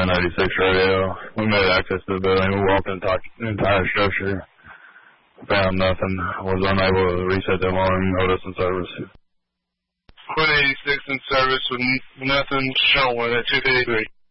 96 radio. We made access to the building. We walked and talked the entire structure. Found nothing. Was unable to reset the alarm. Notice in service. 186 in service with nothing showing at 283.